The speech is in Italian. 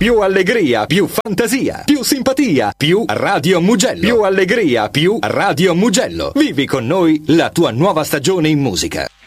più allegria, più fantasia, più simpatia, più Radio Mugello. Più allegria, più Radio Mugello. Vivi con noi la tua nuova stagione in musica.